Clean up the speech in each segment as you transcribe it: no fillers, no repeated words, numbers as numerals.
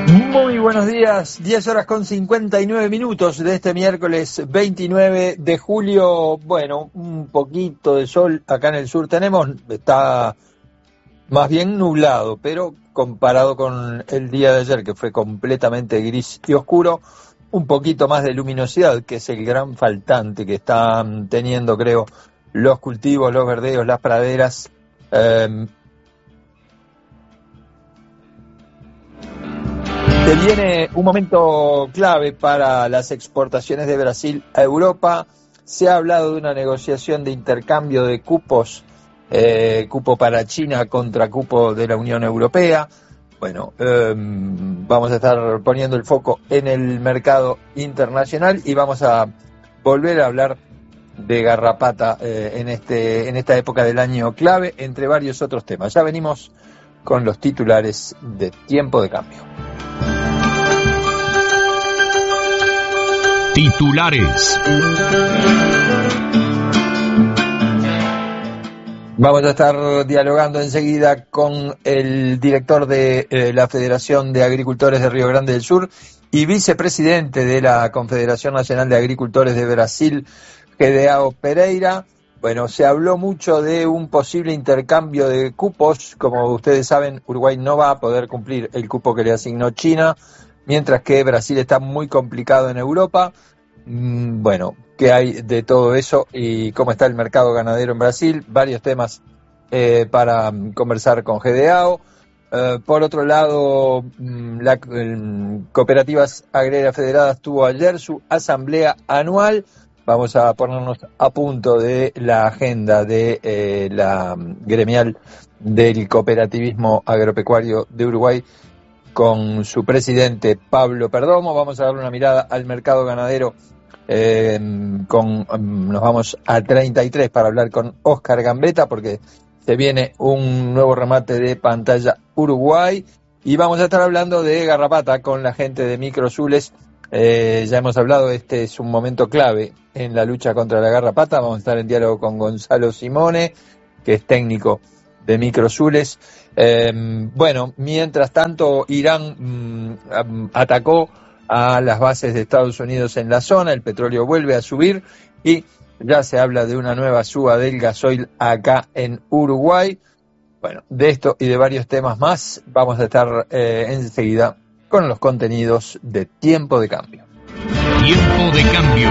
Muy buenos días, 10 horas con 59 minutos de este miércoles 29 de julio. Bueno, un poquito de sol acá en el sur tenemos, está más bien nublado, pero comparado con el día de ayer que fue completamente gris y oscuro, un poquito más de luminosidad, que es el gran faltante que están teniendo, creo, los cultivos, los verdeos, las praderas. Se viene un momento clave para las exportaciones de Brasil a Europa. Se ha hablado de una negociación de intercambio de cupos, cupo para China contra cupo de la Unión Europea. Bueno, vamos a estar poniendo el foco en el mercado internacional y vamos a volver a hablar de garrapata en esta época del año clave, entre varios otros temas. Ya venimos con los titulares de Tiempo de Cambio. Titulares. Vamos a estar dialogando enseguida con el director de la Federación de Agricultores de Río Grande del Sur y vicepresidente de la Confederación Nacional de Agricultores de Brasil, Gedeao Pereira. Bueno, se habló mucho de un posible intercambio de cupos. Como ustedes saben, Uruguay no va a poder cumplir el cupo que le asignó China, mientras que Brasil está muy complicado en Europa. Bueno, ¿qué hay de todo eso y cómo está el mercado ganadero en Brasil? Varios temas para conversar con Gedeao. Por otro lado, la Cooperativas Agrarias Federadas tuvo ayer su asamblea anual. Vamos a ponernos a punto de la agenda de la gremial del cooperativismo agropecuario de Uruguay con su presidente Pablo Perdomo. Vamos a darle una mirada al mercado ganadero. Nos vamos a 33 para hablar con Oscar Gambetta, porque se viene un nuevo remate de Pantalla Uruguay y vamos a estar hablando de garrapata con la gente de Microsules. Ya hemos hablado, este es un momento clave en la lucha contra la garrapata. Vamos a estar en diálogo con Gonzalo Simone, que es técnico de Microsules. Bueno, mientras tanto, Irán atacó a las bases de Estados Unidos en la zona, el petróleo vuelve a subir y ya se habla de una nueva suba del gasoil acá en Uruguay. Bueno, de esto y de varios temas más vamos a estar enseguida con los contenidos de Tiempo de Cambio. Tiempo de Cambio.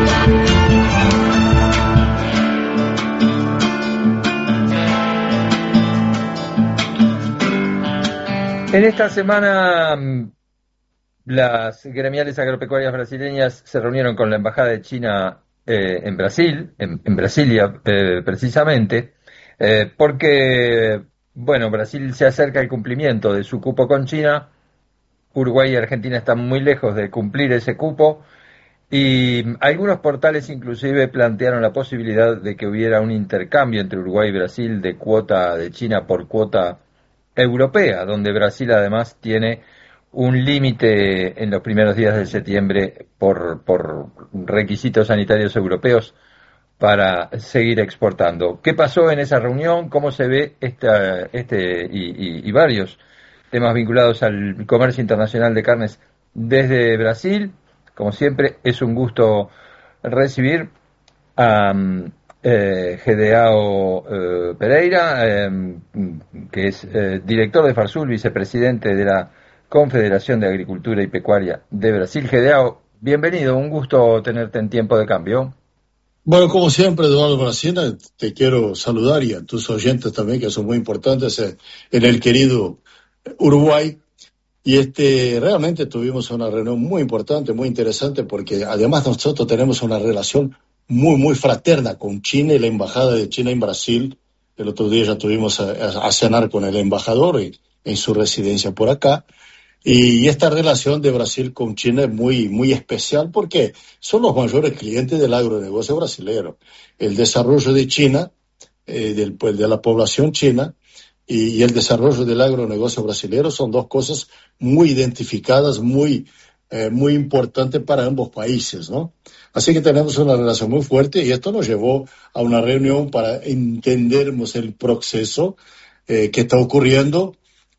En esta semana las gremiales agropecuarias brasileñas se reunieron con la Embajada de China en Brasil, en Brasilia precisamente, porque, bueno, Brasil se acerca al cumplimiento de su cupo con China. Uruguay y Argentina están muy lejos de cumplir ese cupo y algunos portales inclusive plantearon la posibilidad de que hubiera un intercambio entre Uruguay y Brasil de cuota de China por cuota europea, donde Brasil además tiene un límite en los primeros días de septiembre por requisitos sanitarios europeos para seguir exportando. ¿Qué pasó en esa reunión? ¿Cómo se ve y varios temas vinculados al comercio internacional de carnes desde Brasil? Como siempre, es un gusto recibir a Gedeao Pereira, que es director de Farsul, vicepresidente de la Confederación de Agricultura y Pecuaria de Brasil. Gedeao, bienvenido, un gusto tenerte en Tiempo de Cambio. Bueno, como siempre, Eduardo Brasina, te quiero saludar y a tus oyentes también, que son muy importantes en el querido Uruguay. Y realmente tuvimos una reunión muy importante, muy interesante, porque además nosotros tenemos una relación muy, muy fraterna con China y la Embajada de China en Brasil. El otro día ya tuvimos a cenar con el embajador en su residencia por acá. Y esta relación de Brasil con China es muy, muy especial porque son los mayores clientes del agronegocio brasileño. El desarrollo de China, de la población china, y el desarrollo del agronegocio brasileño son dos cosas muy identificadas, muy importantes para ambos países, ¿no? Así que tenemos una relación muy fuerte y esto nos llevó a una reunión para entendermos el proceso que está ocurriendo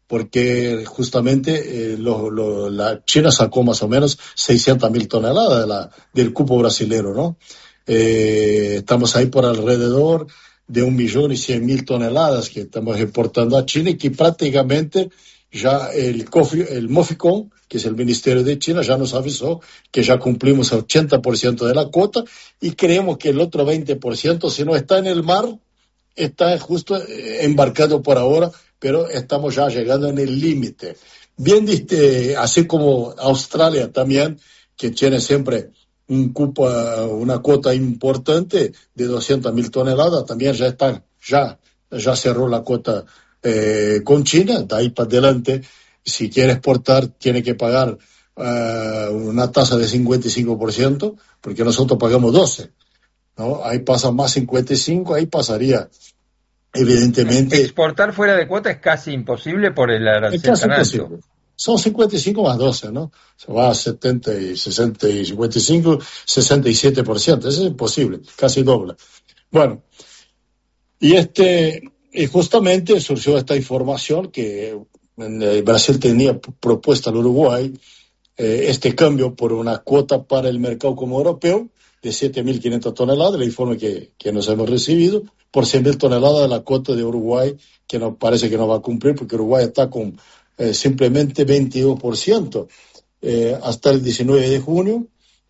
porque justamente la China sacó más o menos 600.000 toneladas del cupo brasilero, ¿no? Estamos ahí por alrededor de 1.100.000 toneladas que estamos exportando a China y que prácticamente ya el MOFICON, que es el Ministerio de China, ya nos avisó que ya cumplimos el 80% de la cuota y creemos que el otro 20%, si no está en el mar, está justo embarcado por ahora, pero estamos ya llegando en el límite. Bien, así como Australia también, que tiene siempre un cupo, una cuota importante de 200.000 toneladas, también ya cerró la cuota con China. De ahí para adelante, si quiere exportar, tiene que pagar una tasa de 55%, porque nosotros pagamos 12%, ¿no? Ahí pasa más 55%, ahí pasaría, evidentemente. Exportar fuera de cuota es casi imposible por el arancel tan alto. Son 55 más 12, ¿no? Se va a 70 y 60 y 55, 67%. Eso es imposible, casi doble. Bueno, y justamente surgió esta información que Brasil tenía propuesta al Uruguay, este cambio por una cuota para el mercado como europeo de 7.500 toneladas, el informe que nos hemos recibido, por 100.000 toneladas de la cuota de Uruguay, que nos parece que no va a cumplir, porque Uruguay está con simplemente 22% hasta el 19 de junio,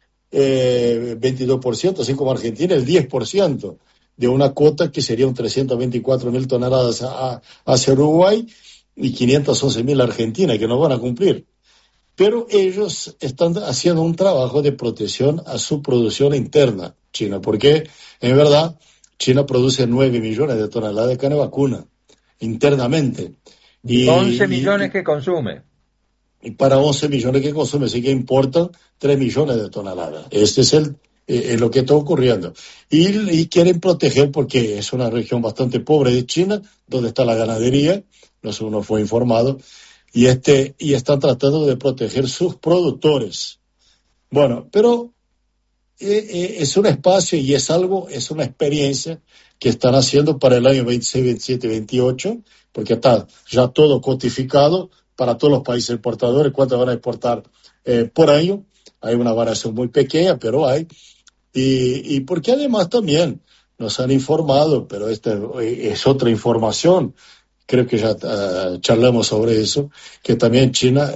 22%, así como Argentina, el 10% de una cuota que serían 324.000 toneladas hacia Uruguay y 511.000 a Argentina, que no van a cumplir. Pero ellos están haciendo un trabajo de protección a su producción interna, China, porque en verdad China produce 9 millones de toneladas de carne vacuna internamente. 11 millones que consume. Y para 11 millones que consume, sí que importan 3 millones de toneladas. Este es lo que está ocurriendo. Y quieren proteger, porque es una región bastante pobre de China, donde está la ganadería, no fue informado, y están tratando de proteger sus productores. Bueno, pero es un espacio y es una experiencia que están haciendo para el año 26, 27, 28, porque está ya todo codificado para todos los países exportadores, cuánto van a exportar por año. Hay una variación muy pequeña, pero hay. Y porque además también nos han informado, pero esta es otra información, creo que ya charlamos sobre eso, que también China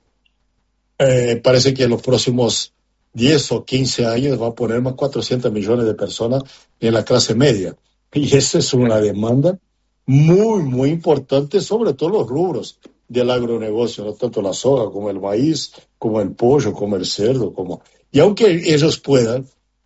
parece que en los próximos 10 o 15 años va a poner más 400 millones de personas en la clase media. Y esa es una demanda muy, muy importante, sobre todo los rubros del agronegocio, no tanto la soja como el maíz, como el pollo, como el cerdo. Y aunque ellos puedan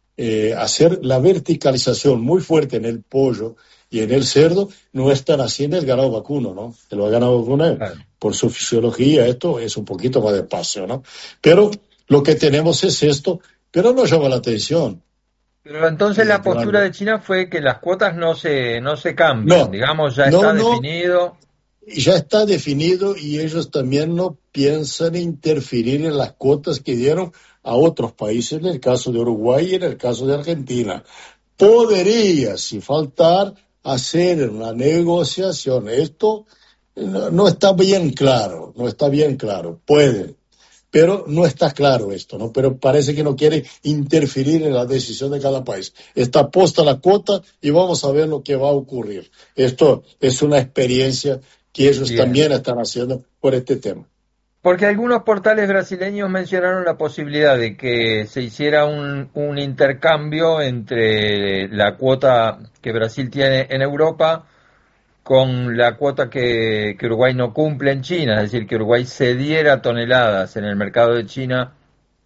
hacer la verticalización muy fuerte en el pollo y en el cerdo, no están haciendo el ganado vacuno, ¿no? El ganado vacuno, por su fisiología, esto es un poquito más despacio, ¿no? Pero lo que tenemos es esto, pero nos llama la atención. Pero entonces la postura de China fue que las cuotas no se cambian, no, digamos, ya está definido. Ya está definido y ellos también no piensan interferir en las cuotas que dieron a otros países, en el caso de Uruguay y en el caso de Argentina. Podría, sin faltar, hacer una negociación. Esto no está bien claro, puede, pero no está claro esto, ¿no? Pero parece que no quiere interferir en la decisión de cada país. Está puesta la cuota y vamos a ver lo que va a ocurrir. Esto es una experiencia que ellos también están haciendo por este tema. Porque algunos portales brasileños mencionaron la posibilidad de que se hiciera un intercambio entre la cuota que Brasil tiene en Europa con la cuota que Uruguay no cumple en China, es decir, que Uruguay cediera toneladas en el mercado de China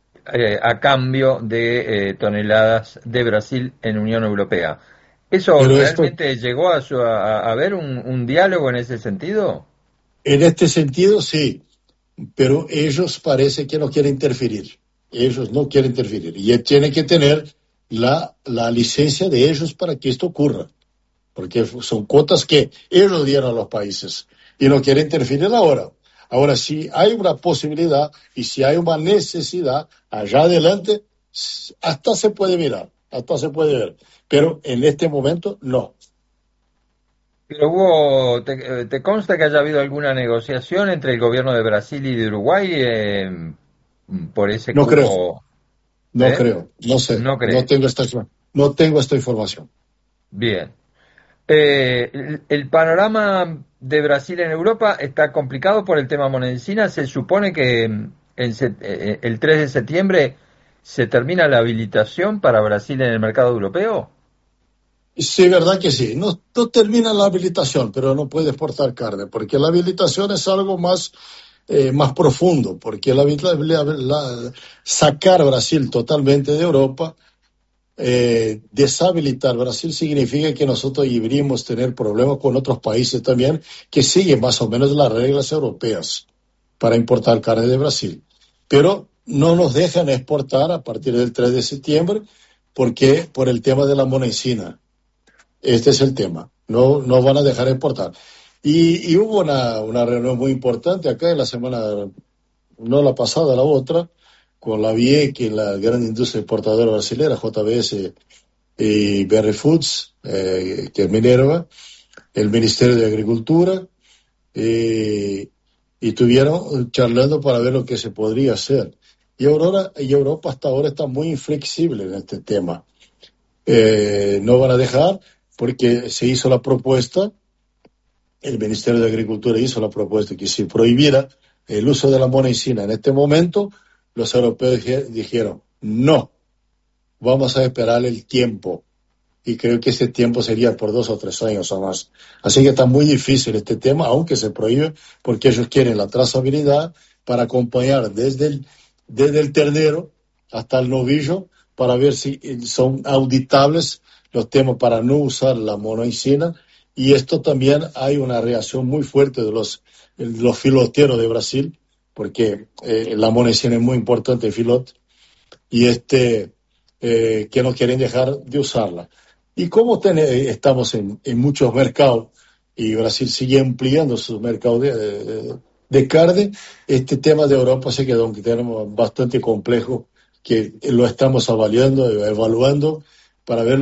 a cambio de toneladas de Brasil en Unión Europea. ¿Eso pero realmente llegó a haber un diálogo en ese sentido? En este sentido, sí, pero ellos parece que no quieren interferir. Ellos no quieren interferir. Y tienen que tener la licencia de ellos para que esto ocurra. Porque son cuotas que ellos dieron a los países y no quieren interferir ahora. Ahora, si hay una posibilidad y si hay una necesidad, allá adelante, hasta se puede mirar, hasta se puede ver. Pero en este momento, no. Pero ¿te consta que haya habido alguna negociación entre el gobierno de Brasil y de Uruguay por ese No creo, cupo? no creo, no sé, ¿No crees? no tengo esta información. Bien. El panorama de Brasil en Europa está complicado por el tema Monencina. Se supone que el 3 de septiembre se termina la habilitación para Brasil en el mercado europeo. Sí, verdad que sí. No, no termina la habilitación, pero no puede exportar carne, porque la habilitación es algo más profundo, porque sacar Brasil totalmente de Europa, deshabilitar Brasil significa que nosotros deberíamos tener problemas con otros países también que siguen más o menos las reglas europeas para importar carne de Brasil. Pero no nos dejan exportar a partir del 3 de septiembre porque por el tema de la monencina. Este es el tema. No, no van a dejar exportar. Y hubo una reunión muy importante acá en la semana, no la pasada, la otra, con la VIEC, la gran industria exportadora brasileña, JBS y Berry Foods, que es Minerva, el Ministerio de Agricultura, y estuvieron charlando para ver lo que se podría hacer. Y Europa hasta ahora está muy inflexible en este tema. No van a dejar porque se hizo la propuesta, el Ministerio de Agricultura hizo la propuesta que si prohibiera el uso de la monencina en este momento, los europeos dijeron, no, vamos a esperar el tiempo. Y creo que ese tiempo sería por 2 o 3 años o más. Así que está muy difícil este tema, aunque se prohíbe, porque ellos quieren la trazabilidad para acompañar desde el ternero hasta el novillo para ver si son auditables los temas para no usar la monoicina. Y esto también hay una reacción muy fuerte de los filoteros de Brasil, porque la monoicina es muy importante en filot, y que no quieren dejar de usarla. Y como estamos en muchos mercados y Brasil sigue ampliando sus mercados de carne, este tema de Europa se quedó un tema bastante complejo que lo estamos evaluando para ver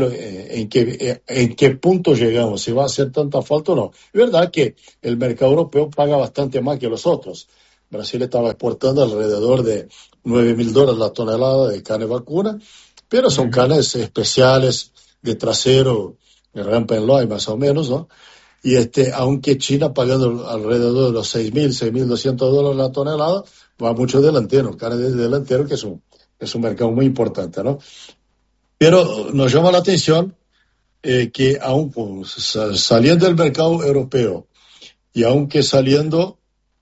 en qué punto llegamos, si va a hacer tanta falta o no. Es verdad que el mercado europeo paga bastante más que los otros. Brasil estaba exportando alrededor de $9,000 la tonelada de carne vacuna, pero son Ujú. carnes especiales de trasero, de rampa en loy más o menos, ¿no? Y aunque China pagando alrededor de los $6,200 la tonelada, va mucho delantero, carne de delantero, que es un mercado muy importante, ¿no? Pero nos llama la atención que aún saliendo del mercado europeo y aunque saliendo,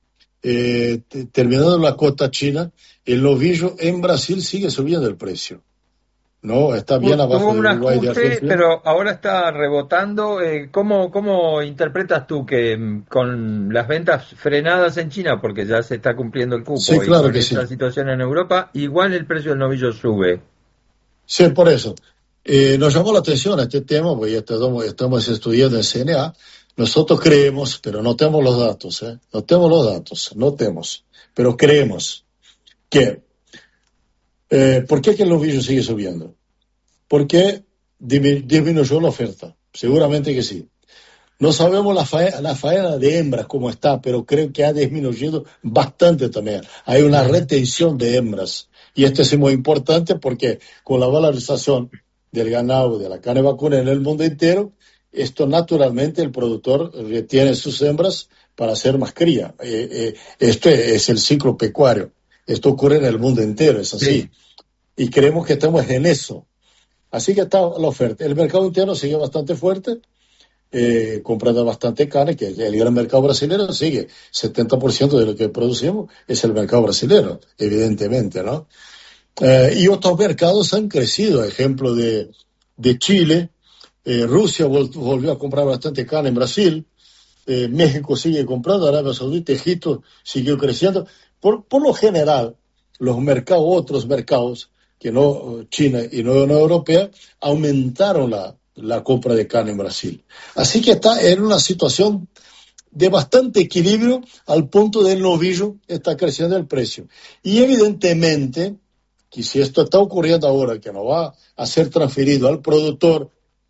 terminando la cuota china, el novillo en Brasil sigue subiendo el precio. No, está bien Tuvo abajo de un Uruguay y de ajuste, Argentina. pero ahora está rebotando. ¿Cómo interpretas tú que con las ventas frenadas en China, porque ya se está cumpliendo el Sí, cupo, y claro con que esta sí. situación en Europa, igual el precio del novillo sube? Sí, por eso. Nos llamó la atención este tema, porque ya estamos estudiando en CNA. Nosotros creemos, pero no tenemos los datos, ¿eh? No tenemos, pero creemos que, ¿por qué que el novillo sigue subiendo? Porque disminuyó la oferta, seguramente que sí. No sabemos la faena de hembras cómo está, pero creo que ha disminuido bastante también. Hay una Ujú. retención de hembras. Y esto es muy importante porque con la valorización del ganado, de la carne vacuna en el mundo entero, esto naturalmente el productor retiene sus hembras para hacer más cría. Esto es el ciclo pecuario. Esto ocurre en el mundo entero, es Sí. así. Y creemos que estamos en eso. Así que está la oferta. El mercado interno sigue bastante fuerte, comprando bastante carne, que el gran mercado brasileño sigue. 70% de lo que producimos es el mercado brasileño, evidentemente, ¿no? Y otros mercados han crecido, ejemplo de Chile, Rusia volvió a comprar bastante carne en Brasil, México sigue comprando, Arabia Saudita, Egipto siguió creciendo. Por lo general, otros mercados, que no China y no Unión Europea, aumentaron la compra de carne en Brasil. Así que está en una situación de bastante equilibrio al punto del novillo está creciendo el precio. Y evidentemente, que si esto está ocurriendo ahora, que no va a ser transferido al productor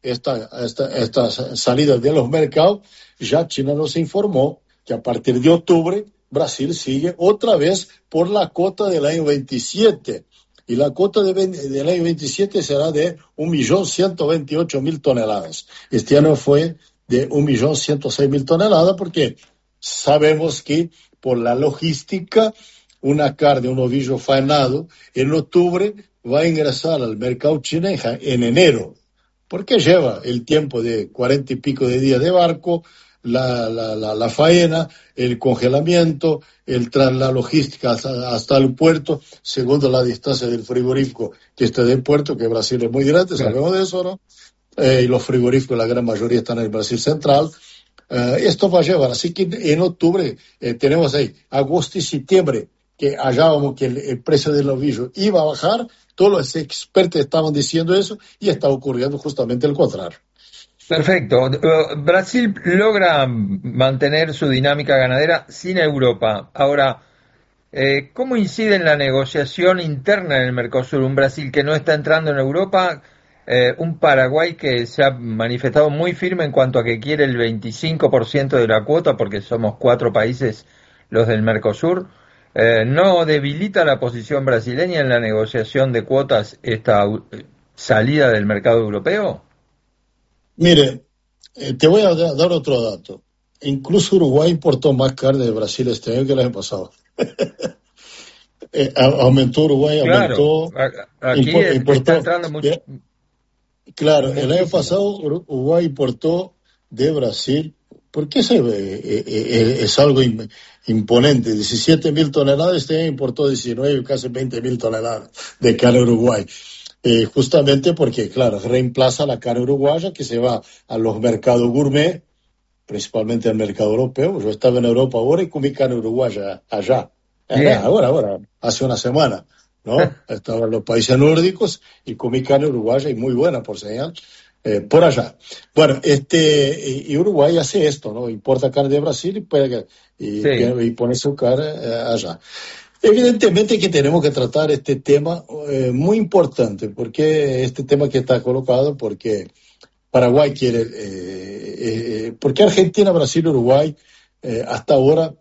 esta salida de los mercados, ya China nos informó que a partir de octubre Brasil sigue otra vez por la cota del año 27. Y la cota del año 27 será de 1.128.000 toneladas. Este año fue de 1.106.000 toneladas porque sabemos que por la logística, una carne, un ovillo faenado, en octubre va a ingresar al mercado chino en enero, porque lleva el tiempo de 40 y pico de días de barco, la faena, el congelamiento, la logística hasta el puerto, segundo la distancia del frigorífico que está del puerto, que Brasil es muy grande, sabemos de eso, ¿no? Y los frigoríficos, la gran mayoría están en el Brasil central. Esto va a llevar, así que en octubre tenemos ahí agosto y septiembre, que hallábamos que el precio del ovillo iba a bajar, todos los expertos estaban diciendo eso y está ocurriendo justamente el contrario. Perfecto. Brasil logra mantener su dinámica ganadera sin Europa. Ahora, ¿cómo incide en la negociación interna en el Mercosur? Un Brasil que no está entrando en Europa, un Paraguay que se ha manifestado muy firme en cuanto a que quiere el 25% de la cuota, porque somos 4 países los del Mercosur. ¿No debilita la posición brasileña en la negociación de cuotas esta salida del mercado europeo? Mire, te voy a dar otro dato. Incluso Uruguay importó más carne de Brasil este año que el año pasado. Aumentó Uruguay, Claro, aumentó. aquí Importó. está entrando mucho. Claro, Muchísimo. el año pasado Uruguay importó de Brasil, porque es algo imponente. 17.000 toneladas, este año importó 19, casi 20.000 toneladas de carne Uruguay. Justamente porque, claro, reemplaza la carne uruguaya que se va a los mercados gourmet, principalmente al mercado europeo. Yo estaba en Europa ahora y comí carne uruguaya allá. Ahora, hace una semana, ¿no? Estaba en los países nórdicos y comí carne uruguaya y muy buena, por señal, por allá. Bueno, y Uruguay hace esto, ¿no? Importa carne de Brasil y pone su carne allá. Evidentemente que tenemos que tratar este tema muy importante, porque este tema que está colocado, porque Paraguay quiere, porque Argentina, Brasil, Uruguay, hasta ahora,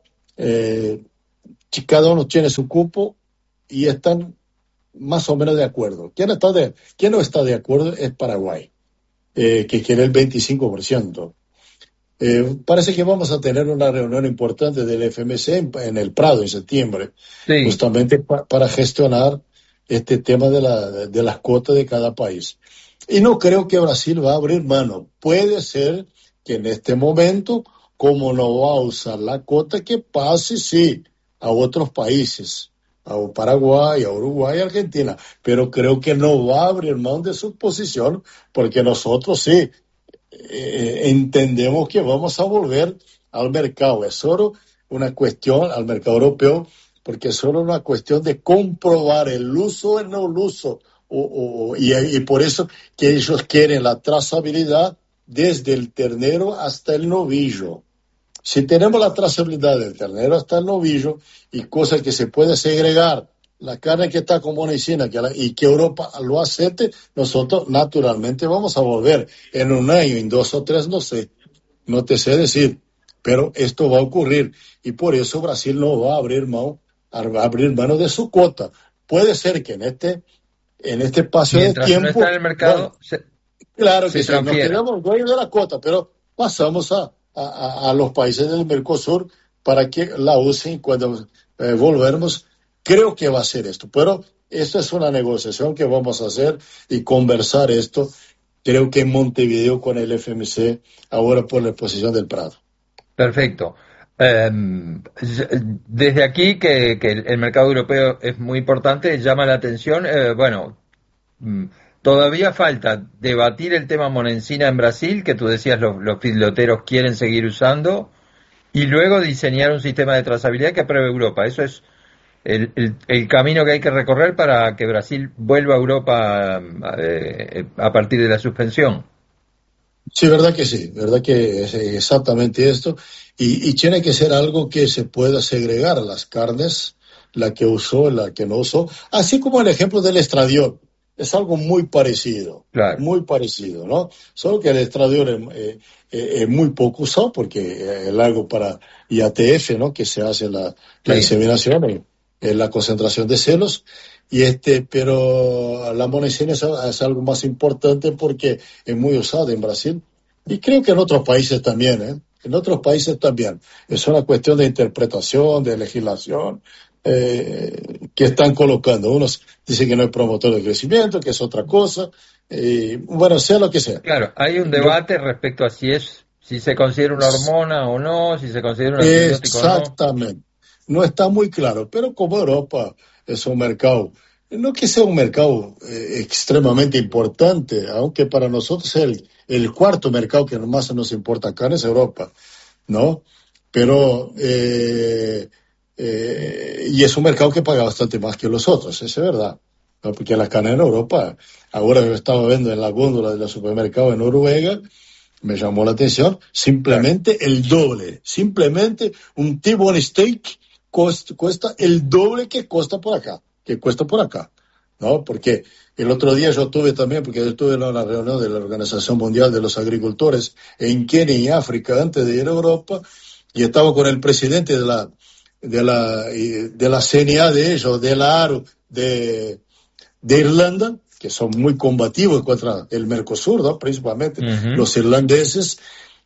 cada uno tiene su cupo y están más o menos de acuerdo. ¿Quién no está de acuerdo? Es Paraguay, que quiere el 25%. Parece que vamos a tener una reunión importante del FMC en el Prado en septiembre, Sí. justamente para gestionar este tema de las cuotas de cada país. Y no creo que Brasil va a abrir mano. Puede ser que en este momento, como no va a usar la cuota, que pase, sí, a otros países, a Paraguay, a Uruguay, a Argentina. Pero creo que no va a abrir mano de su posición, porque nosotros sí entendemos que vamos a volver al mercado. Es solo una cuestión al mercado europeo, porque es solo una cuestión de comprobar el uso o el no uso. Y por eso que ellos quieren la trazabilidad desde el ternero hasta el novillo. Si tenemos la trazabilidad del ternero hasta el novillo y cosas que se puede segregar, la carne que está con monicina y que Europa lo acepte, nosotros naturalmente vamos a volver en un año, en 2 o 3, no te sé decir, pero esto va a ocurrir y por eso Brasil no va a abrir mano de su cuota. Puede ser que en este espacio Mientras de tiempo, no está en el mercado, claro se que sí, nos transfiera. quedamos dueños de la cuota, pero pasamos a los países del Mercosur para que la usen cuando volvemos. Creo que va a ser esto, pero esto es una negociación que vamos a hacer y conversar esto, creo que en Montevideo con el FMC, ahora por la exposición del Prado. Perfecto. Desde aquí que el mercado europeo es muy importante, llama la atención, todavía falta debatir el tema Monencina en Brasil, que tú decías los feedloteros quieren seguir usando, y luego diseñar un sistema de trazabilidad que apruebe Europa. Eso es el camino que hay que recorrer para que Brasil vuelva a Europa a partir de la suspensión. Sí, verdad que es exactamente esto. Y tiene que ser algo que se pueda segregar las carnes, la que usó, la que no usó, así como el ejemplo del estradiol. es algo Claro. muy parecido, ¿no? Solo que el extradior es muy poco usado porque es algo para IATF, ¿no? Que se hace la Sí. inseminación, la concentración de celos, pero la monocina es algo más importante porque es muy usada en Brasil y creo que en otros países también, ¿eh? En otros países también. Es una cuestión de interpretación, de legislación, que están colocando. Unos dicen que no es promotor de crecimiento, que es otra cosa. Bueno, sea lo que sea. Claro, hay un debate respecto a si se considera una hormona o no, si se considera un antibiótico o no. Exactamente. No está muy claro, pero como Europa es un mercado, no que sea un mercado extremadamente importante, aunque para nosotros es el cuarto mercado que más nos importa acá es Europa, ¿no? Pero, y es un mercado que paga bastante más que los otros, eso es verdad, ¿no? Porque la carne en Europa, ahora yo estaba viendo en la góndola de los supermercados en Noruega, me llamó la atención, Claro. simplemente el doble, simplemente un T-bone steak cuesta el doble que cuesta por acá, ¿no? Porque el otro día yo tuve también, porque yo estuve en la reunión de la Organización Mundial de los Agricultores en Kenia y África antes de ir a Europa, y estaba con el presidente de la CNA de ellos, de la ARU, de Irlanda, que son muy combativos contra el Mercosur, ¿no? Principalmente Ujú. los irlandeses,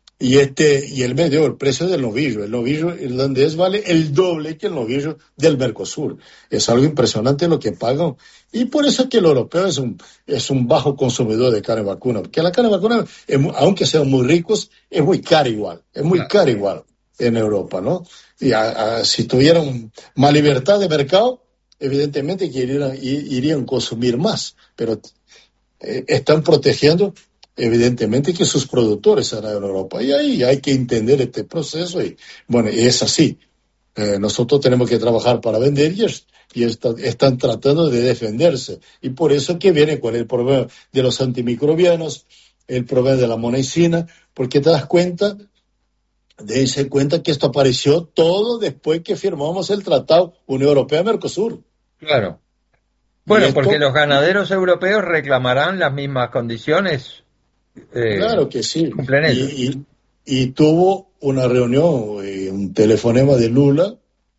y él me dio el precio del novillo. El novillo irlandés vale el doble que el novillo del Mercosur. Es algo impresionante lo que pagan. Y por eso es que el europeo es un bajo consumidor de carne vacuna. Porque la carne vacuna, aunque sean muy ricos, es muy cara igual. Es muy Claro. cara igual en Europa, ¿no? Y si tuvieran más libertad de mercado, evidentemente que irían consumir más. Pero están protegiendo evidentemente que sus productores están en Europa y ahí hay que entender este proceso y bueno, y es así. Nosotros tenemos que trabajar para vender y están tratando de defenderse y por eso que viene con el problema de los antimicrobianos, el problema de la monocina, porque te das cuenta, dense cuenta que esto apareció todo después que firmamos el Tratado Unión Europea-Mercosur. Claro. Y Bueno, porque esto, los ganaderos europeos reclamarán las mismas condiciones, claro que si sí. cumplen ellos. Y tuvo una reunión, un telefonema de Lula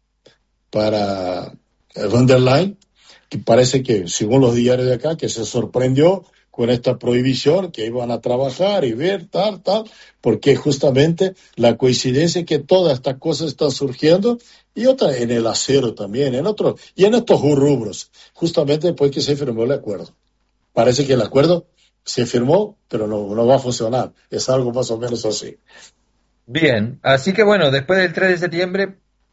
para von der Leyen, que parece que, según los diarios de acá, que se sorprendió con esta prohibición, que iban a trabajar y ver, tal, porque justamente la coincidencia es que todas estas cosas están surgiendo y otra en el acero también, y en estos rubros, justamente después que se firmó el acuerdo. Parece que el acuerdo se firmó, pero no va a funcionar. Es algo más o menos así. Bien, así que bueno, después del 3 de septiembre,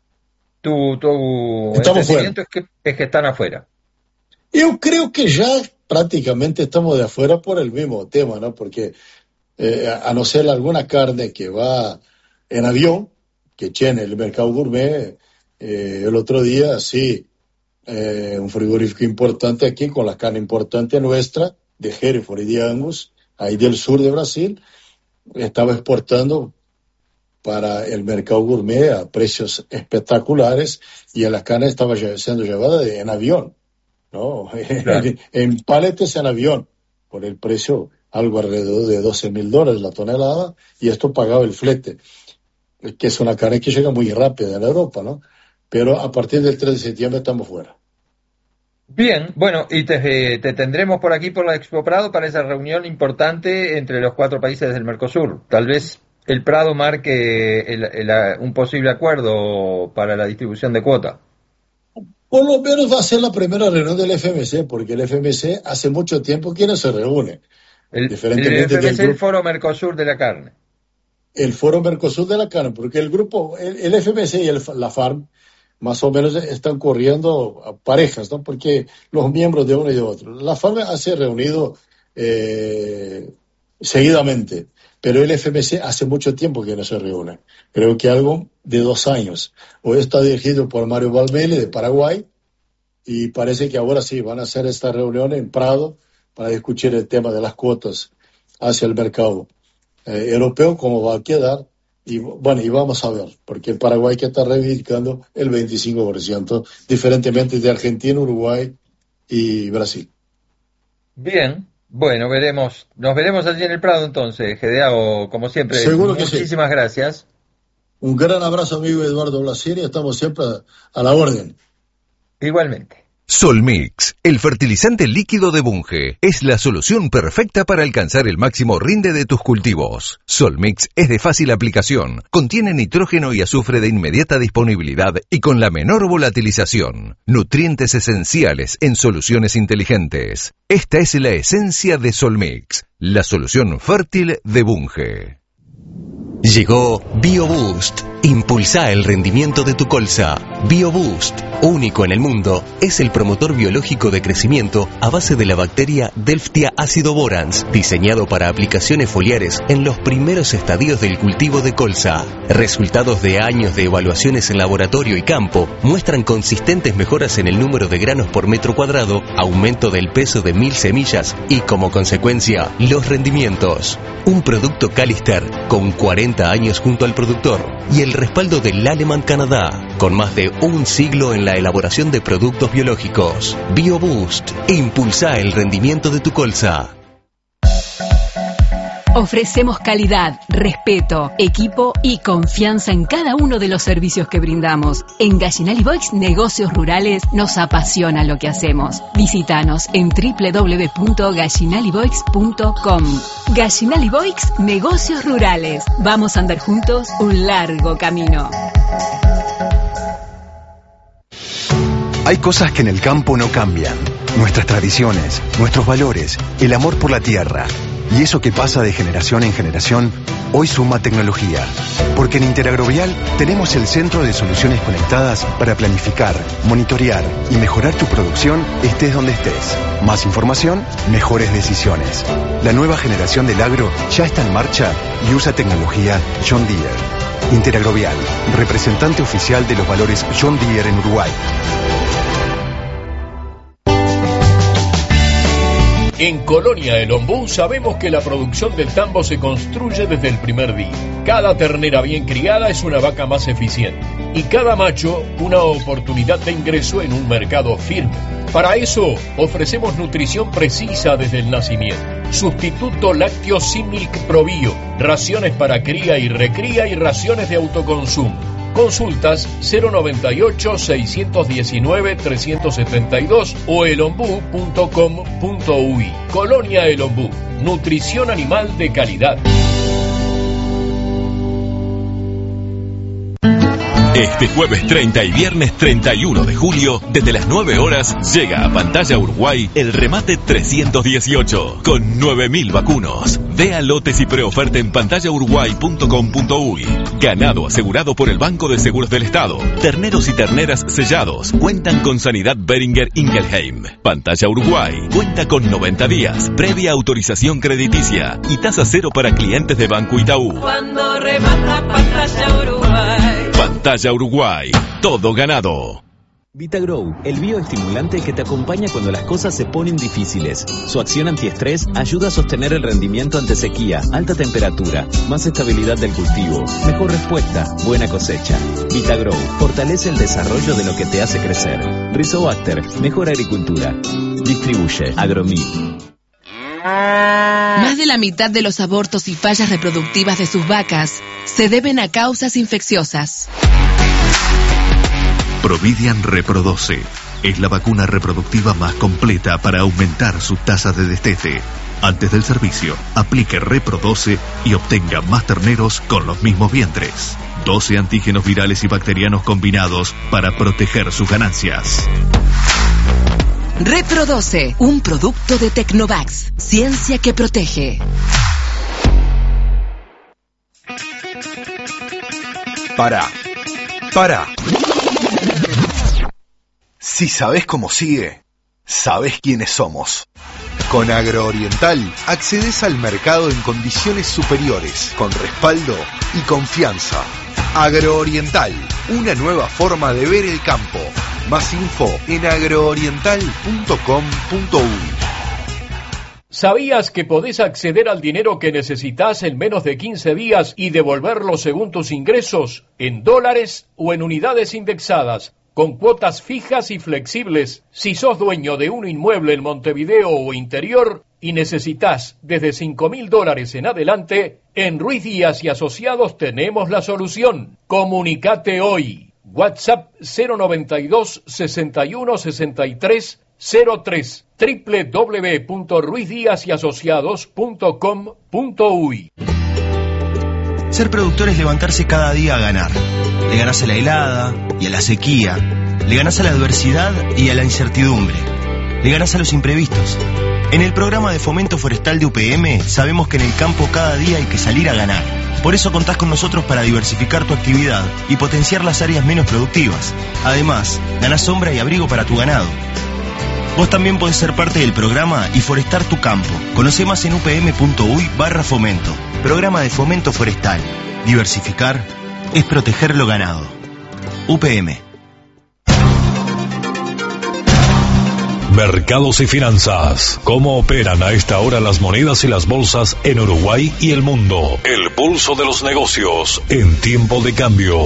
tu Estamos fuera. entendimiento es que están afuera. Yo creo que ya prácticamente estamos de afuera por el mismo tema, ¿no? Porque a no ser alguna carne que va en avión, que tiene el mercado gourmet, el otro día, sí, un frigorífico importante aquí con la carne importante nuestra, de Hereford y de Angus, ahí del sur de Brasil, estaba exportando para el mercado gourmet a precios espectaculares y la carne estaba siendo llevada en avión, ¿no? Claro. En paletes en avión, por el precio algo alrededor de $12,000 la tonelada, y esto pagaba el flete, que es una carne que llega muy rápida en Europa, ¿no? Pero a partir del 3 de septiembre estamos fuera. Bien, bueno, y te tendremos por aquí por la Expo Prado para esa reunión importante entre los 4 países del Mercosur. Tal vez el Prado marque un posible acuerdo para la distribución de cuota. Por lo menos va a ser la primera reunión del FMC, porque el FMC hace mucho tiempo que no se reúne, El diferentemente del FMC, el grupo, Foro Mercosur de la carne. el Foro Mercosur de la carne, porque el grupo, el FMC y la FARM, más o menos están corriendo a parejas, ¿no? Porque los miembros de uno y de otro. La FARM se ha reunido seguidamente, pero el FMC hace mucho tiempo que no se reúne. Creo que algo de 2 años. Hoy está dirigido por Mario Valmeli de Paraguay y parece que ahora sí van a hacer esta reunión en Prado para discutir el tema de las cuotas hacia el mercado europeo, cómo va a quedar. Y bueno, y vamos a ver, porque el Paraguay que está reivindicando el 25%, diferentemente de Argentina, Uruguay y Brasil. Bien, bueno, nos veremos allí en el Prado entonces, Gedeao, como siempre. Seguro que muchísimas gracias. Un gran abrazo, amigo Eduardo Blasieri, estamos siempre a la orden. Igualmente. Solmix, el fertilizante líquido de Bunge, es la solución perfecta para alcanzar el máximo rinde de tus cultivos. Solmix es de fácil aplicación, contiene nitrógeno y azufre de inmediata disponibilidad y con la menor volatilización. Nutrientes esenciales en soluciones inteligentes. Esta es la esencia de Solmix, la solución fértil de Bunge. Llegó BioBoost. Impulsa el rendimiento de tu colza. BioBoost, único en el mundo, es el promotor biológico de crecimiento a base de la bacteria Delftia acidoborans, diseñado para aplicaciones foliares en los primeros estadios del cultivo de colza. Resultados de años de evaluaciones en laboratorio y campo muestran consistentes mejoras en el número de granos por metro cuadrado, aumento del peso de 1000 semillas y, como consecuencia, los rendimientos. Un producto Calister con 40 años junto al productor y el respaldo del Aleman Canadá, con más de un siglo en la elaboración de productos biológicos. BioBoost, impulsa el rendimiento de tu colza. Ofrecemos calidad, respeto, equipo y confianza en cada uno de los servicios que brindamos. En Gallinal y Boix Negocios Rurales nos apasiona lo que hacemos. Visítanos en www.gallinaliboix.com. Gallinal y Boix Negocios Rurales. Vamos a andar juntos un largo camino. Hay cosas que en el campo no cambian. Nuestras tradiciones, nuestros valores, el amor por la tierra. Y eso que pasa de generación en generación, hoy suma tecnología. Porque en Interagrovial tenemos el centro de soluciones conectadas para planificar, monitorear y mejorar tu producción estés donde estés. Más información, mejores decisiones. La nueva generación del agro ya está en marcha y usa tecnología John Deere. Interagrovial, representante oficial de los valores John Deere en Uruguay. En Colonia El Ombú sabemos que la producción del tambo se construye desde el primer día. Cada ternera bien criada es una vaca más eficiente y cada macho una oportunidad de ingreso en un mercado firme. Para eso ofrecemos nutrición precisa desde el nacimiento. Sustituto lácteo Similk Probio, raciones para cría y recría y raciones de autoconsumo. Consultas 098-619-372 o elombú.com.uy. Colonia El Ombú, nutrición animal de calidad. Este jueves 30 y viernes 31 de julio, desde las 9 horas, llega a Pantalla Uruguay el remate 318, con 9.000 vacunos. Ve a lotes y preoferta en pantallauruguay.com.uy. Ganado asegurado por el Banco de Seguros del Estado. Terneros y terneras sellados cuentan con Sanidad Beringer Ingelheim. Pantalla Uruguay cuenta con 90 días, previa autorización crediticia y tasa cero para clientes de Banco Itaú. Cuando remata Pantalla Uruguay. Pantalla Uruguay, todo ganado. Vitagrow, el bioestimulante que te acompaña cuando las cosas se ponen difíciles. Su acción antiestrés ayuda a sostener el rendimiento ante sequía, alta temperatura, más estabilidad del cultivo, mejor respuesta, buena cosecha. Vitagrow fortalece el desarrollo de lo que te hace crecer. Rizobacter, mejor agricultura. Distribuye Agromil. Más de la mitad de los abortos y fallas reproductivas de sus vacas se deben a causas infecciosas. Providian Reprodoce es la vacuna reproductiva más completa para aumentar su tasa de destete. Antes del servicio, aplique Reprodoce y obtenga más terneros con los mismos vientres. 12 antígenos virales y bacterianos combinados para proteger sus ganancias. Reprodoce, un producto de Tecnovax, ciencia que protege. Para. Si sabés cómo sigue, sabés quiénes somos. Con Agrooriental accedes al mercado en condiciones superiores, con respaldo y confianza. Agrooriental, una nueva forma de ver el campo. Más info en agrooriental.com.uy. ¿Sabías que podés acceder al dinero que necesitas en menos de 15 días y devolverlo según tus ingresos, en dólares o en unidades indexadas? con cuotas fijas y flexibles. Si sos dueño de un inmueble en Montevideo o interior y necesitas desde $5.000 en adelante, en Ruiz Díaz y Asociados tenemos la solución. Comunicate hoy. WhatsApp 092 61 63 03 www.ruizdiasyasociados.com.uy. Ser productor es levantarse cada día a ganar. Le ganás a la helada y a la sequía. Le ganás a la adversidad y a la incertidumbre. Le ganás a los imprevistos. En el programa de fomento forestal de UPM sabemos que en el campo cada día hay que salir a ganar. Por eso contás con nosotros para diversificar tu actividad y potenciar las áreas menos productivas. Además, ganás sombra y abrigo para tu ganado. Vos también podés ser parte del programa y forestar tu campo. Conocé más en upm.uy/fomento. Programa de fomento forestal. Diversificar es proteger lo ganado. UPM. Mercados y finanzas. ¿Cómo operan a esta hora las monedas y las bolsas en Uruguay y el mundo? El pulso de los negocios en tiempo de cambio.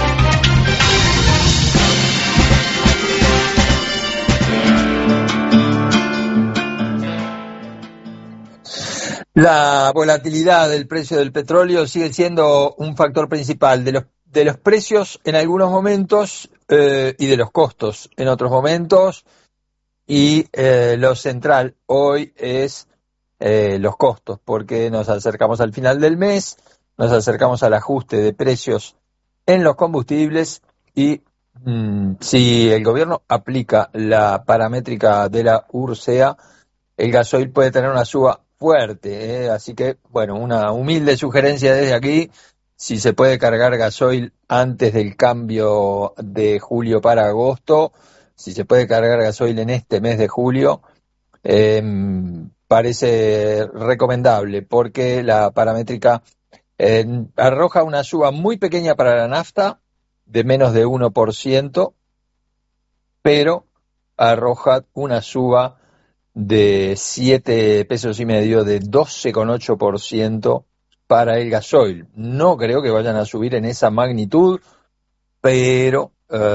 La volatilidad del precio del petróleo sigue siendo un factor principal de los precios en algunos momentos y de los costos en otros momentos, y lo central hoy es los costos, porque nos acercamos al final del mes, nos acercamos al ajuste de precios en los combustibles y si el gobierno aplica la paramétrica de la URSEA, el gasoil puede tener una suba fuerte, así que, bueno, una humilde sugerencia desde aquí: si se puede cargar gasoil antes del cambio de julio para agosto, si se puede cargar gasoil en este mes de julio, parece recomendable, porque la paramétrica arroja una suba muy pequeña para la nafta, de menos de 1%, pero arroja una suba de 7,5 pesos, de 12,8% para el gasoil. No creo que vayan a subir en esa magnitud, pero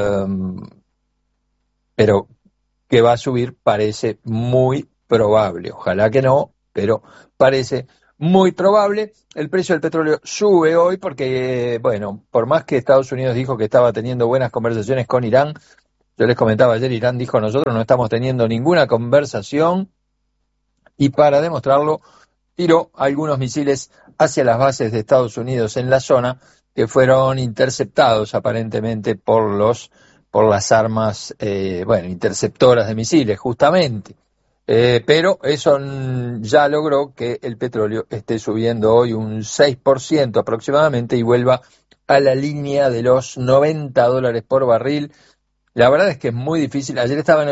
que va a subir parece muy probable. Ojalá que no, pero parece muy probable. El precio del petróleo sube hoy porque, bueno, por más que Estados Unidos dijo que estaba teniendo buenas conversaciones con Irán, yo les comentaba ayer, Irán dijo: nosotros no estamos teniendo ninguna conversación, y para demostrarlo tiró algunos misiles hacia las bases de Estados Unidos en la zona, que fueron interceptados aparentemente por las armas, interceptoras de misiles, justamente. Pero eso ya logró que el petróleo esté subiendo hoy un 6% aproximadamente y vuelva a la línea de los $90 por barril. La verdad es que es muy difícil. Ayer estaba en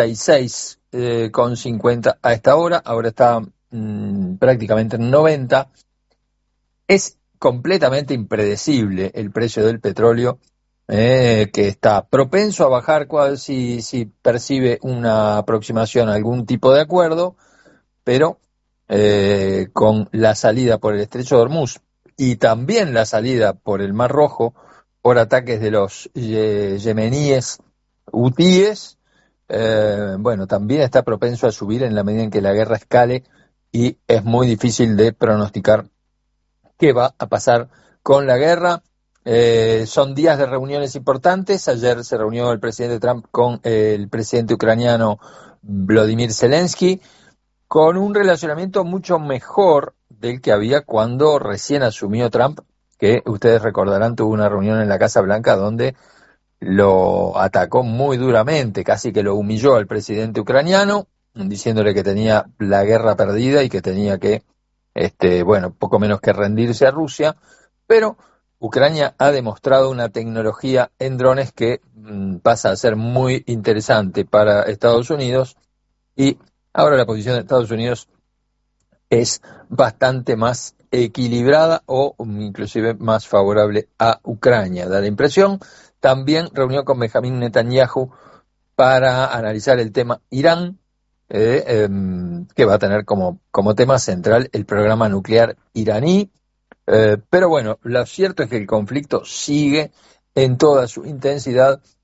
86,50 a esta hora, ahora está prácticamente en 90. Es completamente impredecible el precio del petróleo, que está propenso a bajar si percibe una aproximación a algún tipo de acuerdo, pero con la salida por el Estrecho de Hormuz y también la salida por el Mar Rojo por ataques de los yemeníes hutíes, también está propenso a subir en la medida en que la guerra escale, y es muy difícil de pronosticar qué va a pasar con la guerra. Son días de reuniones importantes. Ayer se reunió el presidente Trump con el presidente ucraniano Volodymyr Zelensky, con un relacionamiento mucho mejor del que había cuando recién asumió Trump, que ustedes recordarán tuvo una reunión en la Casa Blanca donde lo atacó muy duramente, casi que lo humilló al presidente ucraniano, diciéndole que tenía la guerra perdida y que tenía que, poco menos que rendirse a Rusia. Pero Ucrania ha demostrado una tecnología en drones que pasa a ser muy interesante para Estados Unidos, y ahora la posición de Estados Unidos es bastante más equilibrada o inclusive más favorable a Ucrania, da la impresión. También reunió con Benjamín Netanyahu para analizar el tema Irán, que va a tener como tema central el programa nuclear iraní. Pero bueno, lo cierto es que el conflicto sigue en toda su intensidad.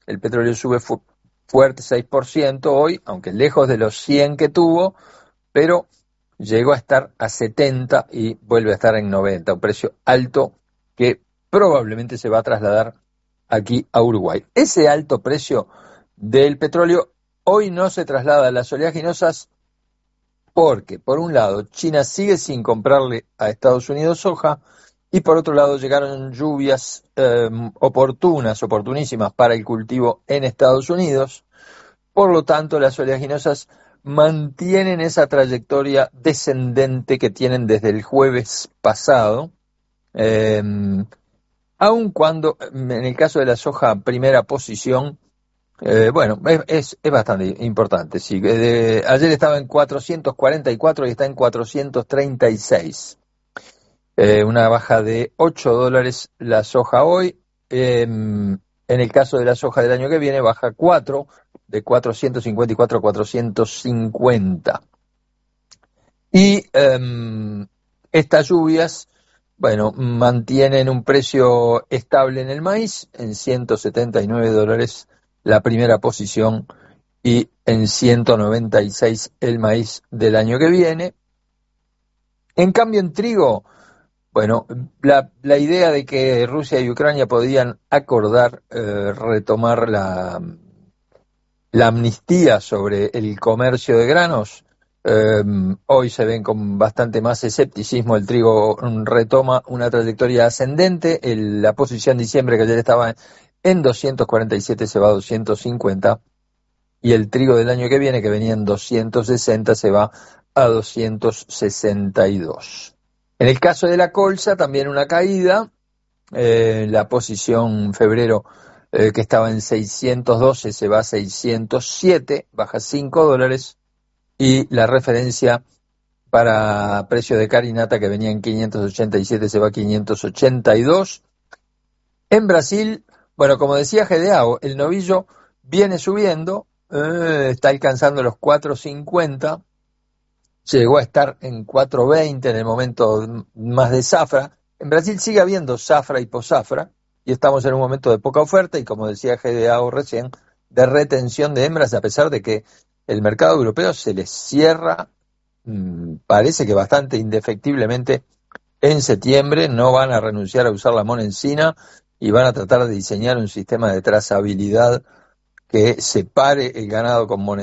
el petróleo sube fuerte 6% hoy, aunque lejos de los 100 que tuvo, pero llegó a estar a 70 y vuelve a estar en 90, un precio alto que probablemente se va a trasladar aquí a Uruguay. Ese alto precio del petróleo hoy no se traslada a las oleaginosas porque, por un lado, China sigue sin comprarle a Estados Unidos soja y, por otro lado, llegaron lluvias oportunísimas para el cultivo en Estados Unidos. Por lo tanto, las oleaginosas mantienen esa trayectoria descendente que tienen desde el jueves pasado, aun cuando en el caso de la soja primera posición, bueno, es bastante importante. Sí. Ayer estaba en 444 y está en 436. Una baja de $8 la soja hoy. En el caso de la soja del año que viene, baja 4, de 454 a 450. Y estas lluvias, bueno, mantienen un precio estable en el maíz, en $179 la primera posición y en 196 el maíz del año que viene. En cambio, en trigo, bueno, la idea de que Rusia y Ucrania podían acordar retomar la amnistía sobre el comercio de granos, hoy se ven con bastante más escepticismo. El trigo retoma una trayectoria ascendente. La posición de diciembre, que ayer estaba en 247, se va a 250. Y el trigo del año que viene, que venía en 260, se va a 262. En el caso de la colza, también una caída. La posición febrero, que estaba en 612, se va a 607, baja $5. Y la referencia para precio de carinata, que venía en 587, se va a 582. En Brasil, bueno, como decía Gedeao, el novillo viene subiendo, está alcanzando los 4.50, llegó a estar en 4.20 en el momento más de zafra. En Brasil sigue habiendo zafra y posafra, y estamos en un momento de poca oferta y, como decía Gedeao recién, de retención de hembras, a pesar de que el mercado europeo se les cierra, parece que bastante indefectiblemente en septiembre. No van a renunciar a usar la monencina y van a tratar de diseñar un sistema de trazabilidad que separe el ganado con monencina